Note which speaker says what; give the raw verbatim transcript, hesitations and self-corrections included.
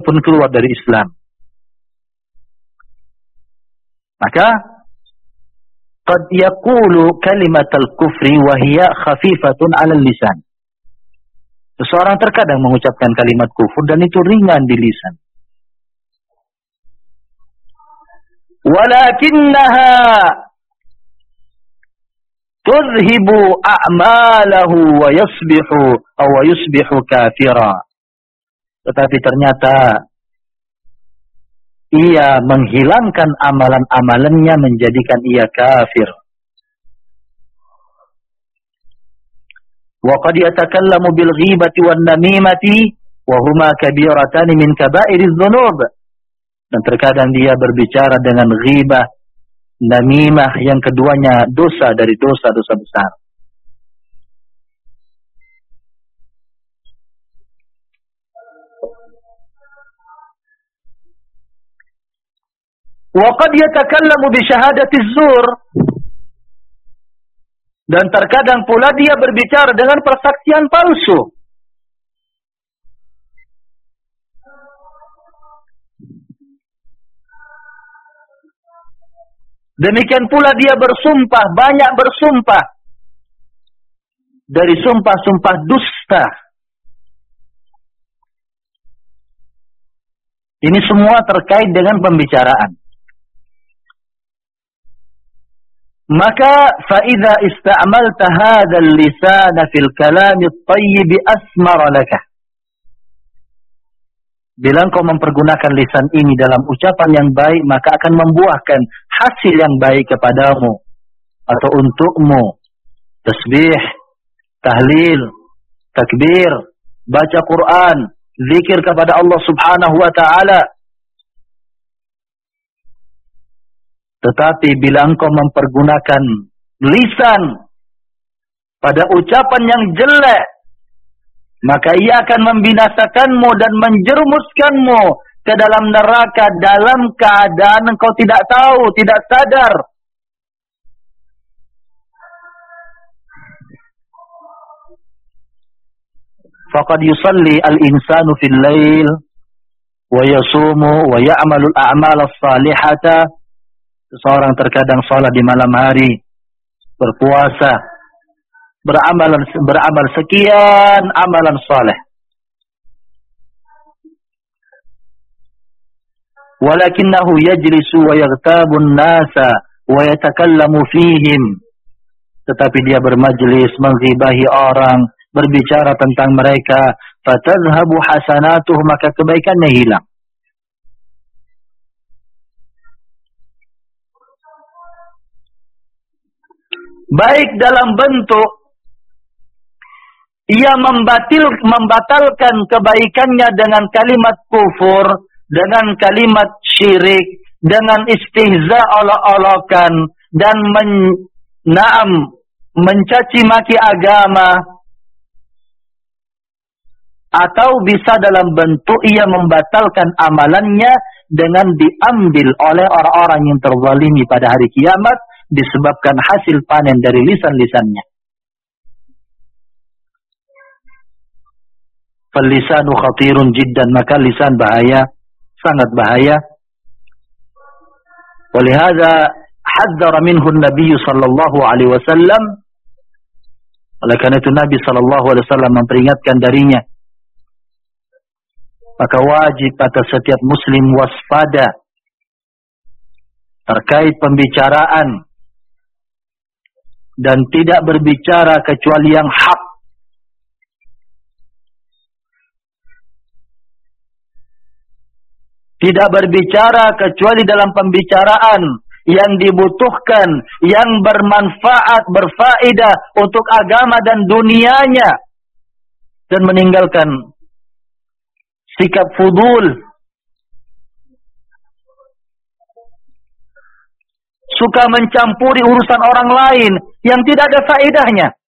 Speaker 1: pun keluar dari Islam. Maka qad yaqulu kalimatal kufri wa hiya khafifatun 'ala lisan. Seseorang terkadang mengucapkan kalimat kufur dan itu ringan di lisan. Walakinnaha tuzhibu a'malahu wa yusbihu aw yusbihu kafira. Tetapi ternyata ia menghilangkan amalan-amalannya, menjadikan ia kafir. Wa qad yatakallamu bil ghibati wan namimati wa huma kabiratan min kaba'iriz dzunub. Dan terkadang dia berbicara dengan ghibah, namimah, yang keduanya dosa dari dosa-dosa besar. Wa qad yatakallamu bi syahadatiz zur. Dan terkadang pula dia berbicara dengan persaksian palsu. Demikian pula dia bersumpah, banyak bersumpah dari sumpah-sumpah dusta. Ini semua terkait dengan pembicaraan. Maka فَإِذَا إِسْتَعْمَلْتَ هَذَا اللِّسَانَ فِي الْكَلَامِ الطَّيِّبِ أَثْمَرَ لَكَ. Bila engkau mempergunakan lisan ini dalam ucapan yang baik, maka akan membuahkan hasil yang baik kepadamu atau untukmu. Tasbih, tahlil, takbir, baca Quran, zikir kepada Allah Subhanahu wa ta'ala. Tetapi bila engkau mempergunakan lisan pada ucapan yang jelek, maka ia akan membinasakanmu dan menjerumuskanmu ke dalam neraka dalam keadaan engkau tidak tahu, tidak sadar. Faqad yusalli al-insanu fil lail wa yasumu wa ya'malu al-a'mal as-salihata. Seseorang terkadang salat di malam hari, berpuasa, beramal beramal sekian amalan saleh. Walakinahu yajlisu wa yaghtabu an-nasa wa yatakallamu fihim. Tetapi dia bermajlis, menggibahi orang, berbicara tentang mereka, fatadhhabu hasanatuh, maka kebaikannya hilang. Baik dalam bentuk ia membatil, membatalkan kebaikannya dengan kalimat kufur, dengan kalimat syirik, dengan istihza olok-olokan, dan men, naam, mencaci maki agama. Atau bisa dalam bentuk ia membatalkan amalannya dengan diambil oleh orang-orang yang terzalimi pada hari kiamat, disebabkan hasil panen dari lisan-lisannya. Fal-lisanu khatirun jiddan, maka lisan bahaya, sangat bahaya. Walihada haddara minhu an-nabiy sallallahu alaihi wasallam. Oleh karena itu Nabi sallallahu alaihi wasallam memperingatkan darinya. Maka wajib atas setiap muslim waspada terkait pembicaraan dan tidak berbicara kecuali yang hak. Tidak berbicara kecuali dalam pembicaraan yang dibutuhkan, yang bermanfaat, berfaedah untuk agama dan dunianya. Dan meninggalkan sikap fudul, suka mencampuri urusan orang lain yang tidak ada faedahnya.